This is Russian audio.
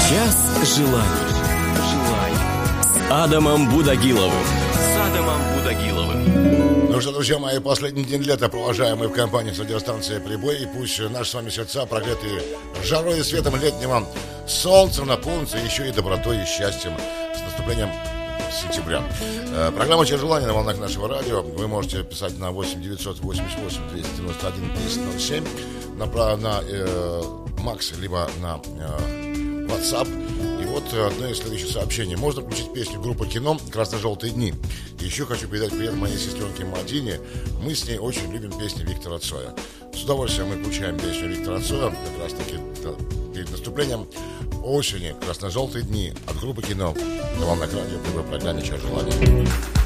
Час желаний. С Адамом Будагиловым. Ну что, друзья мои, последний день лета, провожаемые в компании с радиостанцией «Прибой». И пусть наши с вами сердца, прогретые жарой и светом летнего солнца, наполнятся еще и добротой и счастьем с наступлением сентября. Программа «Час желаний» на волнах нашего радио. Вы можете писать на 8 988 291 1007 на Макс, либо на WhatsApp. И вот одно из следующих сообщений. Можно включить песню группы «Кино» «Красно-желтые дни». Еще хочу передать привет моей сестренке Мадине. Мы с ней очень любим песни Виктора Цоя. С удовольствием мы включаем песню Виктора Цоя как раз таки перед наступлением осени. «Красно-желтые дни» от группы «Кино» на волнах радио в программе «Час желаний».